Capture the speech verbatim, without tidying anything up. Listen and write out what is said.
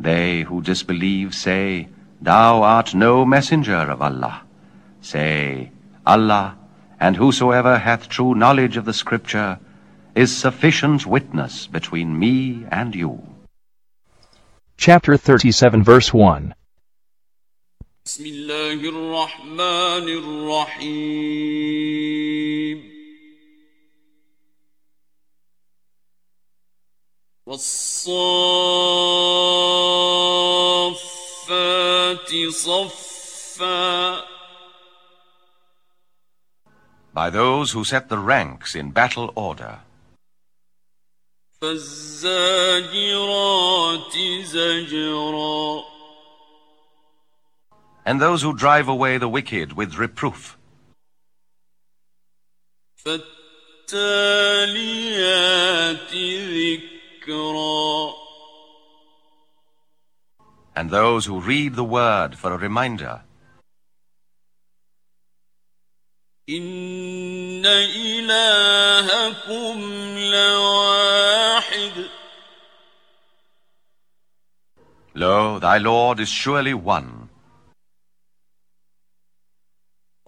They who disbelieve say, Thou art no messenger of Allah. Say, Allah, and whosoever hath true knowledge of the Scripture, is sufficient witness between me and you. Chapter thirty-seven, verse one. بسم الله الرحمن الرحيم والصافات صفا. By those who set the ranks in battle order. فالزاجرات زجرا. And those who drive away the wicked with reproof. فالتاليات ذكرا. And those who read the word for a reminder. إن إلهكم لواحد. Lo, thy Lord is surely one.